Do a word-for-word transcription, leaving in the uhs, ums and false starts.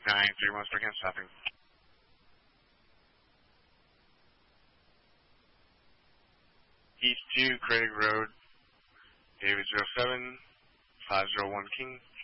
nine three one, start again, stopping. East two, Craig Road, David zero seven, five zero one King.